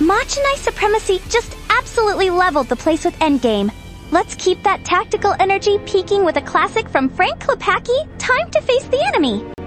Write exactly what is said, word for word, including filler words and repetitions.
Machinai Supremacy just absolutely leveled the place with Endgame. Let's keep that tactical energy peaking with a classic from Frank Klepacki, Time to Face the Enemy.